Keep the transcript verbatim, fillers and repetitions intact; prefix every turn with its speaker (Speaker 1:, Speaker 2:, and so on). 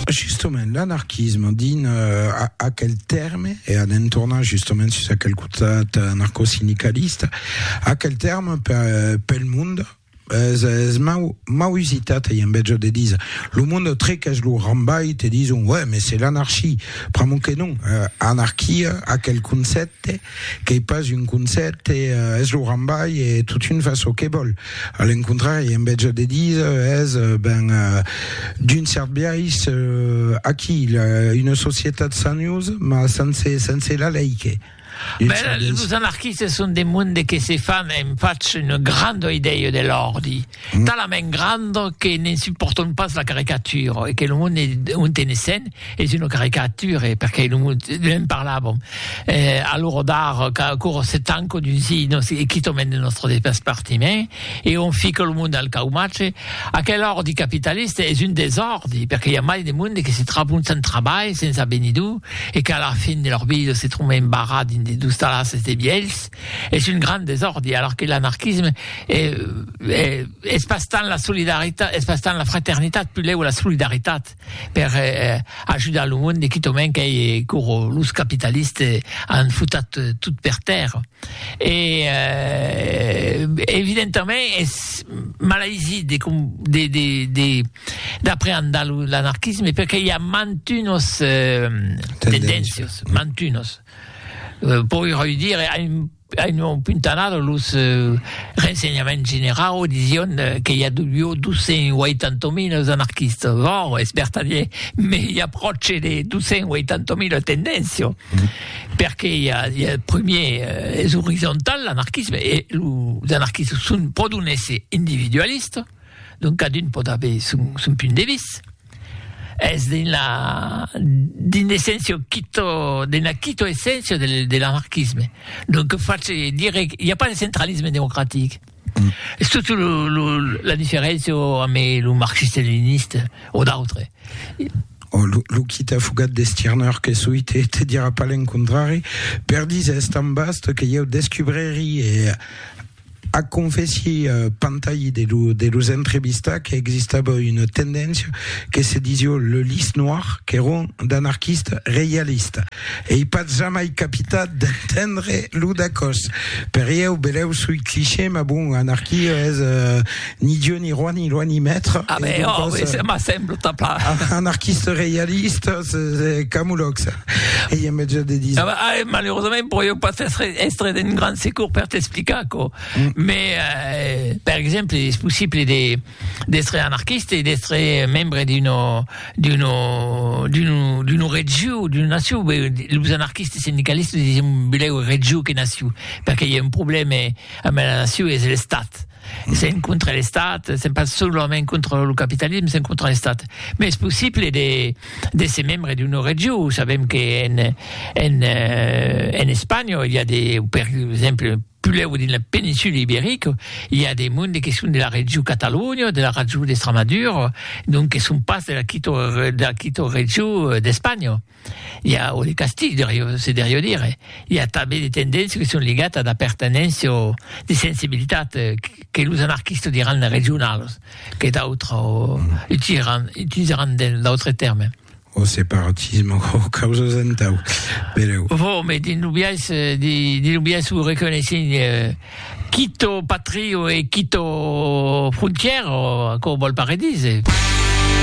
Speaker 1: Justement, l'anarchisme din euh, à, à quel terme, et en entournant justement sur ce quel coûtat anarcho-syndicaliste, à quel terme per, per le monde es mau mau hesitat et invece de dire le monde très que je le rambaille te disent ouais mais c'est l'anarchie prends que non euh, anarchie à quel concept qui est pas une concept et euh, es le rambaille et toute une façon que bol à l'encontre et invece de dire es ben euh, d'une certaine biais euh, à qui une société de news mais sans sans la laïque.
Speaker 2: Beh, les anarchistes sont des mondes qui se fanno faccio une grande idée de l'ordre, mm. tellement grande que ne supportent pas la caricature et que le monde est une scène est une caricature perché le monde ne parlavamo eh, allora d'art ancora settanco di sì e chi tombe nel nostro dispartiment et on fait que le monde al caumace a quel ordre capitaliste est une désordre perché il y a mai des mondes qui se travaillent sans travail senza benidu et qu'à la fin de leur vie se trouvent embarrassés in di Stalas e Biels, è un grande désordre, alors que l'anarchisme est, est, est pas tant la solidarité, est pas tant la fraternité, plus là où la solidarité, per eh, aiuter le monde qui tombe che è curo l'us capitaliste han foutat tout per terre. Et euh, évidemment, est malaisie de, de, de, de, d'appréhender l'anarchisme perché il y a mantunos eh, tendencios, mantunos. Uh, poi dire a un puntanado los uh, rensegnamenti generali dicono che hi ha duecentoottantamila anarchisti vero, è spertadier, ma gli approcci di duecentoottantamila tendenze mm. perché il y a, il y a il premier uh, è orizzontale l'anarchisme e gli anarchisti sono produnesi individualisti donc cadun può avere son, son punto di vista es din la din essenzio quito din la quito essenzio del, dell'anarchisme donc faccio dire il n'y a pas de centralisme démocratique mm. è tutto lo, lo, la differenza a me lo marxiste-léniniste o d'altre.
Speaker 1: Oh, Luquita fugat de Stirner che suite te dira pas l'incontrari per dire est en bast che io descubreri e a confessi uh, pantai de lu de los entrevista che existava une tendance che se disio le liste noir che erano d'anarchistes réalistes e i pas jamais capita d'entendre l'udacos per io beleu sui cliché ma bon anarchie es uh, ni dieu ni roi ni loi ni maître
Speaker 2: ah mais oh mais ça m'a semble tapla
Speaker 1: anarchiste réaliste c'est camulox e io invece de dire
Speaker 2: ah, ah, malheureusement pour io pas essere d'un grand secours per t'explicar quoi mm. Mais, euh, par exemple, è possibile di essere anarchiste e di essere membri di una di una di una di una regione, di una nazione. Gli anarchisti sindicalisti dicono che è regione che nazione, perché c'è un problema con la nazione e l'État. C'est contre l'État, c'est pas seulement contre le capitalisme, c'est contre l'État. Mais c'est possible de, de se membres d'une région. Vous savez qu'en en, en Espagne, il y a des, par exemple, plus là où dans la péninsule ibérique, il y a des mondes qui sont de la région Catalogne, de la région d'Extremadure, donc qui sont pas de la Quito, de la Quito région d'Espagne. Il y a, ou des Castilles, c'est derrière dire. Il y a tabé des tendences qui sont liées à la pertinence, des sensibilités que les anarchistes diranno régionales, che d'autres utiliseranno, utiliseranno d'autres termes.
Speaker 1: O separatismo o causa zentau. Beleu.
Speaker 2: Vo, mais di nubiais, di, di nubiais vous reconnaissez eh, Quito patrio e Quito frontière, come vol paradise.